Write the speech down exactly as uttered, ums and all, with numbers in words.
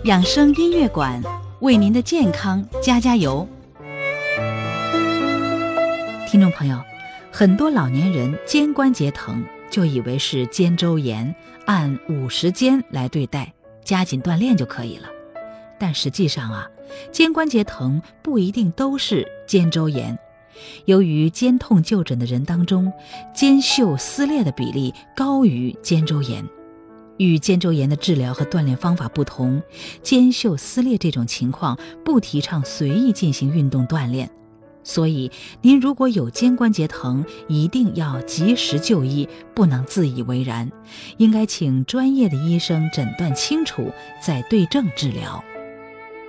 养生音乐馆为您的健康加加油。听众朋友，很多老年人肩关节疼就以为是肩周炎，按五十肩来对待，加紧锻炼就可以了。但实际上啊，肩关节疼不一定都是肩周炎。由于肩痛就诊的人当中，肩袖撕裂的比例高于肩周炎。与肩周炎的治疗和锻炼方法不同，肩袖撕裂这种情况不提倡随意进行运动锻炼。所以您如果有肩关节疼，一定要及时就医，不能自以为然，应该请专业的医生诊断清楚，再对症治疗。